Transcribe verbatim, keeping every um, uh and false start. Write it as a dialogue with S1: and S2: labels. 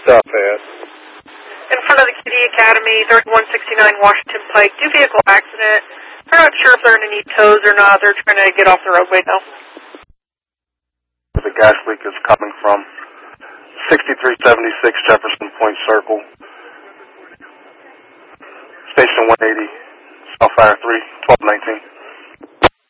S1: Southwest.
S2: In front of the K D Academy, thirty-one sixty-nine Washington Pike, do vehicle accident. They're not sure if they're going to need tows or not. They're trying to get off the roadway now.
S3: The gas leak is coming from sixty-three seventy-six Jefferson Point Circle, Station one eighty, South Fire three, twelve nineteen.